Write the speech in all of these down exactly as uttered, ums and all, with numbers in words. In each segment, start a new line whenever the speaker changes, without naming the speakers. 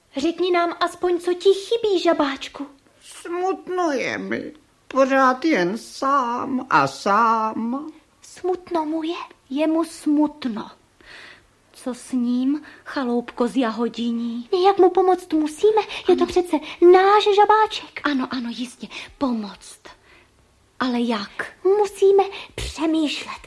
Řekni nám aspoň, co ti chybí, žabáčku.
Smutno je mi. Pořád jen sám a sám.
Smutno mu je? Je mu smutno. Co s ním, chaloupko z Jahodiní? Jak mu pomoct musíme? Je to přece náš žabáček. Ano, ano, jistě, pomoct. Ale jak? Musíme přemýšlet.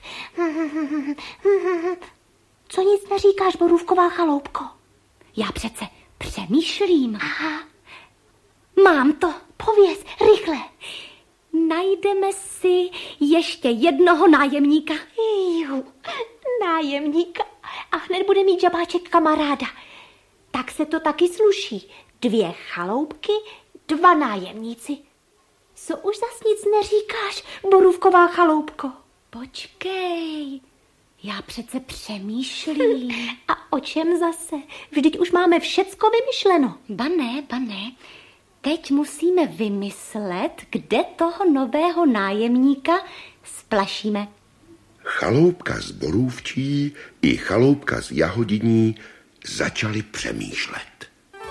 Co nic neříkáš, borůvková chaloupko? Já přece přemýšlím. Aha. Mám to, pověz, rychle. Najdeme si ještě jednoho nájemníka. Jú, nájemníka. A hned bude mít žabáček kamaráda. Tak se to taky sluší. Dvě chaloupky, dva nájemníci. Co už zas nic neříkáš, borůvková chaloupko? Počkej, já přece přemýšlím. A o čem zase? Vždyť už máme všecko vymyšleno. Ba ne, ba ne. Teď musíme vymyslet, kde toho nového nájemníka splašíme.
Chaloupka z Borůvčí i chaloupka z Jahodiní začali přemýšlet.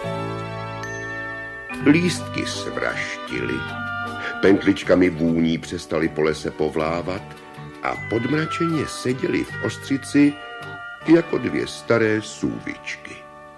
Lístky svraštily, pentličkami vůní přestali po lese povlávat a podmračeně seděli v ostřici jako dvě staré sůvičky.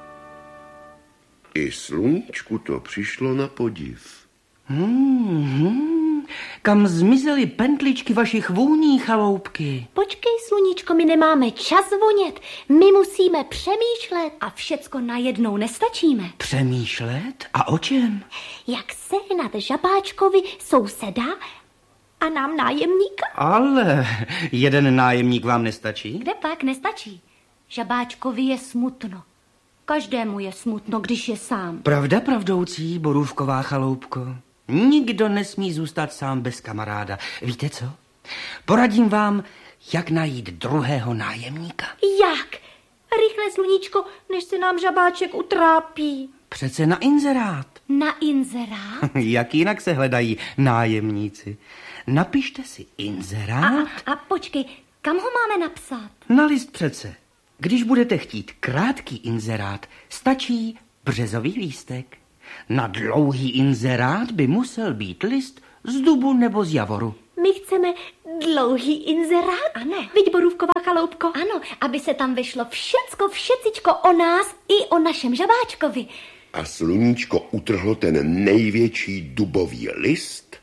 I sluníčku to přišlo na podiv.
Hmm, hmm. Kam zmizely pentličky vašich vůní, chaloupky?
Počkej, sluníčko, my nemáme čas vonět. My musíme přemýšlet a všecko najednou nestačíme.
Přemýšlet? A o čem?
Jak sehnat žabáčkovi souseda a nám nájemníka?
Ale jeden nájemník vám nestačí?
Kde pak nestačí? Žabáčkovi je smutno. Každému je smutno, když je sám.
Pravda pravdoucí, borůvková chaloupko. Nikdo nesmí zůstat sám bez kamaráda. Víte co? Poradím vám, jak najít druhého nájemníka.
Jak? Rychle, sluníčko, než se nám žabáček utrápí.
Přece na inzerát.
Na inzerát?
Jak jinak se hledají nájemníci? Napište si inzerát.
A, a počkej, kam ho máme napsat?
Na list přece. Když budete chtít krátký inzerát, stačí březový lístek. Na dlouhý inzerát by musel být list z dubu nebo z javoru.
My chceme dlouhý inzerát? Ano. Viď, borůvková chaloupko? Ano, aby se tam vyšlo všecko, všecičko o nás i o našem žabáčkovi.
A sluníčko utrhlo ten největší dubový list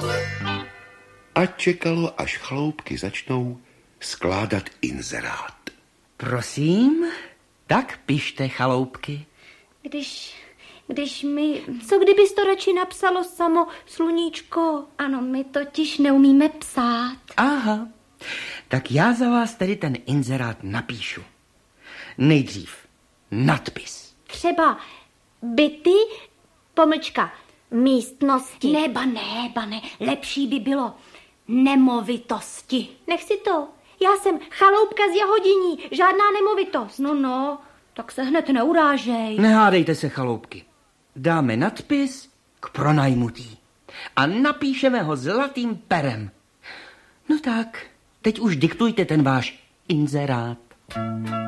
a čekalo, až chaloupky začnou skládat inzerát.
Prosím, tak pište, chaloupky.
Když, když my... Co kdybys to radši napsalo samo, sluníčko? Ano, my totiž neumíme psát.
Aha, tak já za vás tedy ten inzerát napíšu. Nejdřív nadpis.
Třeba byty, pomlčka, místnosti. Neba ne, ba ne, lepší by bylo nemovitosti. Nech si to. Já jsem chaloupka z Jahodiní, žádná nemovitost. No, no, tak se hned neurážej.
Nehádejte se, chaloupky. Dáme nadpis k pronajmutí a napíšeme ho zlatým perem. No tak, teď už diktujte ten váš inzerát.